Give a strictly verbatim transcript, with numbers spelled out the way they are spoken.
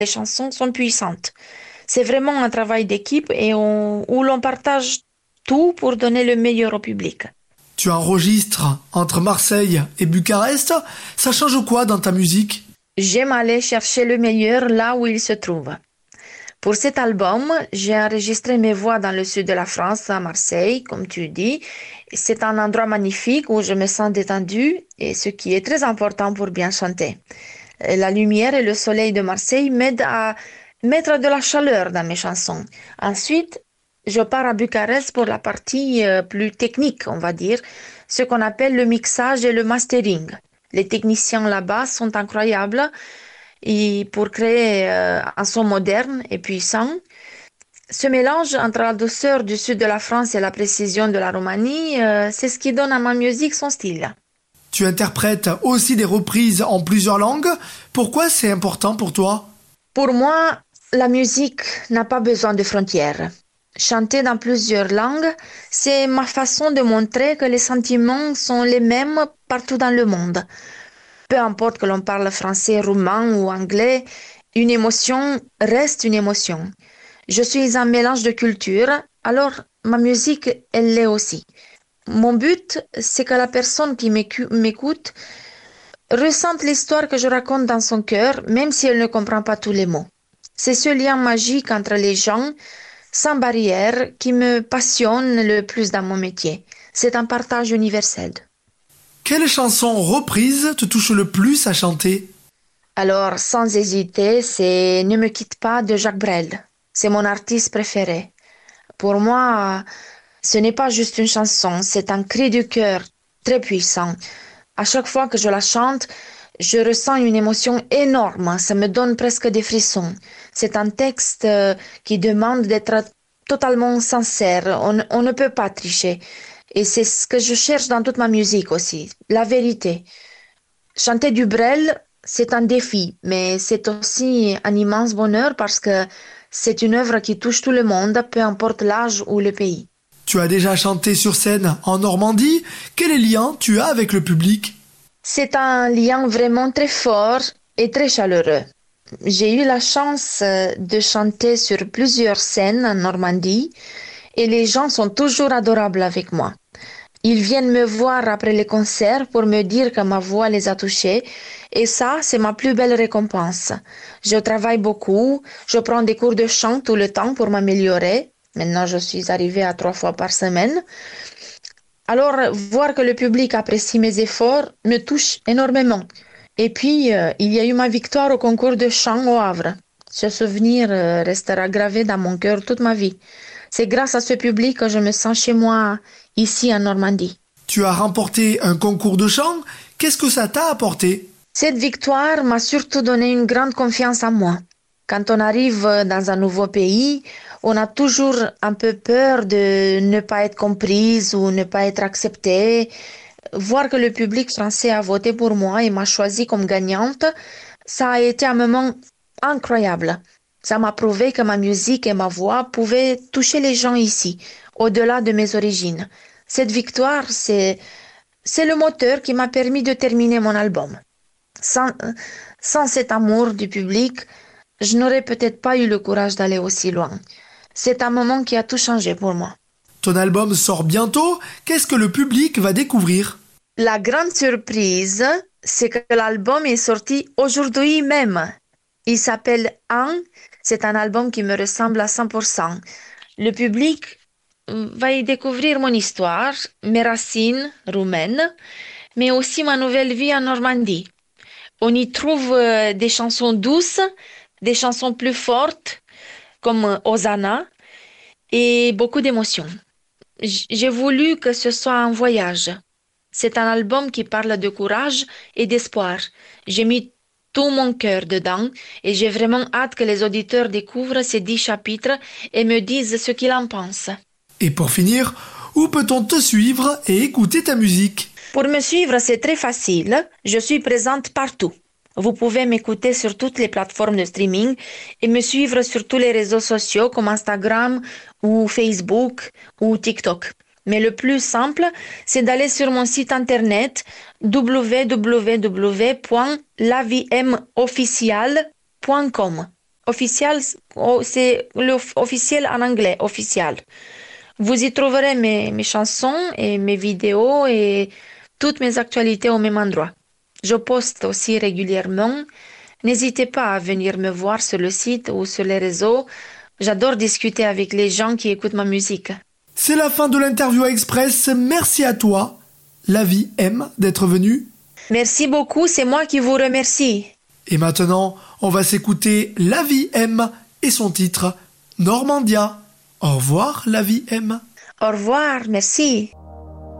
Les chansons sont puissantes. C'est vraiment un travail d'équipe et on- où l'on partage tout pour donner le meilleur au public. Tu enregistres entre Marseille et Bucarest. Ça change quoi dans ta musique? J'aime aller chercher le meilleur là où il se trouve. Pour cet album, j'ai enregistré mes voix dans le sud de la France, à Marseille, comme tu dis. C'est un endroit magnifique où je me sens détendue et ce qui est très important pour bien chanter. Euh, La lumière et le soleil de Marseille m'aident à mettre de la chaleur dans mes chansons. Ensuite, je pars à Bucarest pour la partie euh, plus technique, on va dire, ce qu'on appelle le mixage et le mastering. Les techniciens là-bas sont incroyables et pour créer euh, un son moderne et puissant. Ce mélange entre la douceur du sud de la France et la précision de la Roumanie, euh, c'est ce qui donne à ma musique son style. Tu interprètes aussi des reprises en plusieurs langues. Pourquoi c'est important pour toi? Pour moi, la musique n'a pas besoin de frontières. Chanter dans plusieurs langues, c'est ma façon de montrer que les sentiments sont les mêmes partout dans le monde. Peu importe que l'on parle français, roumain ou anglais, une émotion reste une émotion. Je suis un mélange de cultures, alors ma musique, elle l'est aussi. Mon but, c'est que la personne qui m'écu- m'écoute ressente l'histoire que je raconte dans son cœur, même si elle ne comprend pas tous les mots. C'est ce lien magique entre les gens, sans barrière, qui me passionne le plus dans mon métier. C'est un partage universel. Quelle chanson reprise te touche le plus à chanter? Alors, sans hésiter, c'est Ne me quitte pas de Jacques Brel. C'est mon artiste préféré. Pour moi, ce n'est pas juste une chanson, c'est un cri du cœur très puissant. À chaque fois que je la chante, je ressens une émotion énorme, ça me donne presque des frissons. C'est un texte euh, qui demande d'être totalement sincère, on, on ne peut pas tricher. Et c'est ce que je cherche dans toute ma musique aussi, la vérité. Chanter du Brel, c'est un défi, mais c'est aussi un immense bonheur parce que c'est une œuvre qui touche tout le monde, peu importe l'âge ou le pays. Tu as déjà chanté sur scène en Normandie. Quel lien tu as avec le public? C'est un lien vraiment très fort et très chaleureux. J'ai eu la chance euh, de chanter sur plusieurs scènes en Normandie et les gens sont toujours adorables avec moi. Ils viennent me voir après les concerts pour me dire que ma voix les a touchés et ça, c'est ma plus belle récompense. Je travaille beaucoup, je prends des cours de chant tout le temps pour m'améliorer. Maintenant, je suis arrivée à trois fois par semaine. Alors, voir que le public apprécie mes efforts me touche énormément. Et puis, euh, il y a eu ma victoire au concours de chant au Havre. Ce souvenir euh, restera gravé dans mon cœur toute ma vie. C'est grâce à ce public que je me sens chez moi ici en Normandie. Tu as remporté un concours de chant. Qu'est-ce que ça t'a apporté? Cette victoire m'a surtout donné une grande confiance en moi. Quand on arrive dans un nouveau pays, on a toujours un peu peur de ne pas être comprise ou ne pas être acceptée. Voir que le public français a voté pour moi et m'a choisi comme gagnante, ça a été un moment incroyable. Ça m'a prouvé que ma musique et ma voix pouvaient toucher les gens ici, au-delà de mes origines. Cette victoire, c'est, c'est le moteur qui m'a permis de terminer mon album. Sans, sans cet amour du public, je n'aurais peut-être pas eu le courage d'aller aussi loin. C'est un moment qui a tout changé pour moi. Ton album sort bientôt. Qu'est-ce que le public va découvrir? La grande surprise, c'est que l'album est sorti aujourd'hui même. Il s'appelle Un. C'est un album qui me ressemble à cent pour cent. Le public euh, va y découvrir mon histoire, mes racines roumaines, mais aussi ma nouvelle vie en Normandie. On y trouve euh, des chansons douces, des chansons plus fortes, comme euh, Hosanna, et beaucoup d'émotions. J- J'ai voulu que ce soit un voyage. C'est un album qui parle de courage et d'espoir. J'ai mis tout mon cœur dedans et j'ai vraiment hâte que les auditeurs découvrent ces dix chapitres et me disent ce qu'ils en pensent. Et pour finir, où peut-on te suivre et écouter ta musique? Pour me suivre, c'est très facile. Je suis présente partout. Vous pouvez m'écouter sur toutes les plateformes de streaming et me suivre sur tous les réseaux sociaux comme Instagram ou Facebook ou TikTok. Mais le plus simple, c'est d'aller sur mon site internet w w w point la vie m officielle point com. Official, oh, c'est l'officiel en anglais, official. Vous y trouverez mes, mes chansons et mes vidéos et toutes mes actualités au même endroit. Je poste aussi régulièrement. N'hésitez pas à venir me voir sur le site ou sur les réseaux. J'adore discuter avec les gens qui écoutent ma musique. C'est la fin de l'interview à Express. Merci à toi, La Vie M, d'être venu. Merci beaucoup, c'est moi qui vous remercie. Et maintenant, on va s'écouter La Vie M et son titre Normandia. Au revoir, La Vie M. Au revoir, merci.